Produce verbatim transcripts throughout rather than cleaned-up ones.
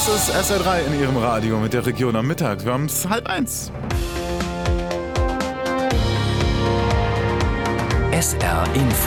Das ist S R drei in Ihrem Radio mit der Region am Mittag. Wir haben es halb eins. S R Info.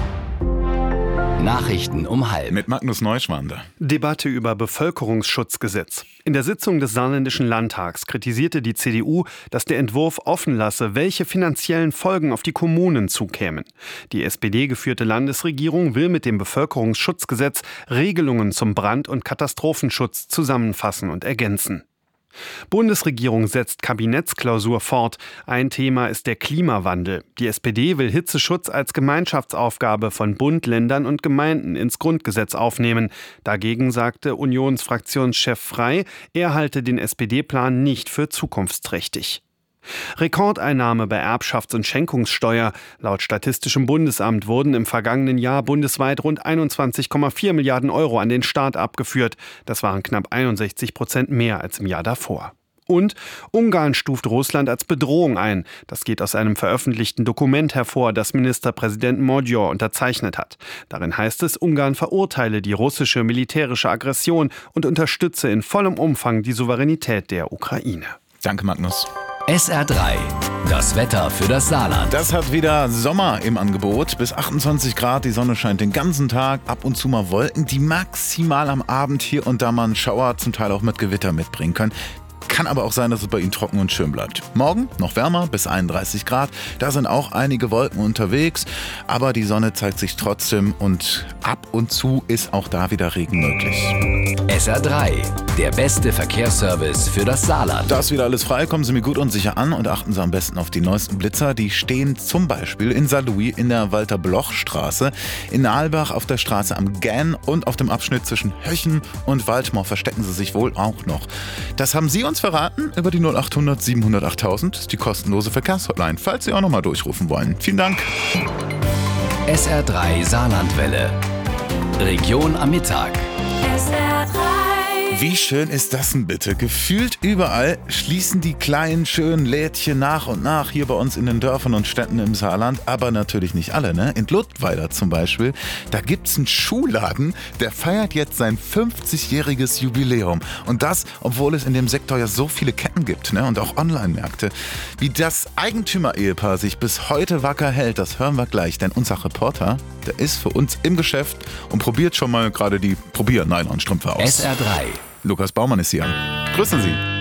Nachrichten um halb. Mit Magnus Neuschwander. Debatte über Bevölkerungsschutzgesetz. In der Sitzung des Saarländischen Landtags kritisierte die C D U, dass der Entwurf offen lasse, welche finanziellen Folgen auf die Kommunen zukämen. Die S P D-geführte Landesregierung will mit dem Bevölkerungsschutzgesetz Regelungen zum Brand- und Katastrophenschutz zusammenfassen und ergänzen. Bundesregierung setzt Kabinettsklausur fort. Ein Thema ist der Klimawandel. Die S P D will Hitzeschutz als Gemeinschaftsaufgabe von Bund, Ländern und Gemeinden ins Grundgesetz aufnehmen. Dagegen sagte Unionsfraktionschef Frey, er halte den S P D-Plan nicht für zukunftsträchtig. Rekordeinnahme bei Erbschafts- und Schenkungssteuer. Laut Statistischem Bundesamt wurden im vergangenen Jahr bundesweit rund einundzwanzig Komma vier Milliarden Euro an den Staat abgeführt. Das waren knapp einundsechzig Prozent mehr als im Jahr davor. Und Ungarn stuft Russland als Bedrohung ein. Das geht aus einem veröffentlichten Dokument hervor, das Ministerpräsident Magyar unterzeichnet hat. Darin heißt es, Ungarn verurteile die russische militärische Aggression und unterstütze in vollem Umfang die Souveränität der Ukraine. Danke, Magnus. S R drei. Das Wetter für das Saarland. Das hat wieder Sommer im Angebot. Bis achtundzwanzig Grad, die Sonne scheint den ganzen Tag. Ab und zu mal Wolken, die maximal am Abend hier und da mal einen Schauer, zum Teil auch mit Gewitter mitbringen können. Kann aber auch sein, dass es bei Ihnen trocken und schön bleibt. Morgen noch wärmer, bis einunddreißig Grad. Da sind auch einige Wolken unterwegs. Aber die Sonne zeigt sich trotzdem und ab und zu ist auch da wieder Regen möglich. S R drei. Der beste Verkehrsservice für das Saarland. Da ist wieder alles frei. Kommen Sie mir gut und sicher an und achten Sie am besten auf die neuesten Blitzer. Die stehen zum Beispiel in Saarlouis in der Walter-Bloch-Straße, in Aalbach auf der Straße am Gän und auf dem Abschnitt zwischen Höchen und Waldmoor verstecken sie sich wohl auch noch. Das haben Sie uns verraten über die null achthundert siebenhundert achttausend, die kostenlose Verkehrshotline, falls Sie auch nochmal durchrufen wollen. Vielen Dank. S R drei Saarlandwelle. Region am Mittag. S R drei. Wie schön ist das denn bitte? Gefühlt überall schließen die kleinen, schönen Lädchen nach und nach hier bei uns in den Dörfern und Städten im Saarland, aber natürlich nicht alle, ne? In Ludweiler zum Beispiel, da gibt's einen Schuhladen, der feiert jetzt sein fünfzigjähriges Jubiläum. Und das, obwohl es in dem Sektor ja so viele Ketten gibt, ne? Und auch Online-Märkte. Wie das Eigentümer-Ehepaar sich bis heute wacker hält, das hören wir gleich, denn unser Reporter, der ist für uns im Geschäft und probiert schon mal gerade die Probier-Nylon-Strümpfe aus. S R drei. Lukas Baumann ist hier. Grüßen Sie.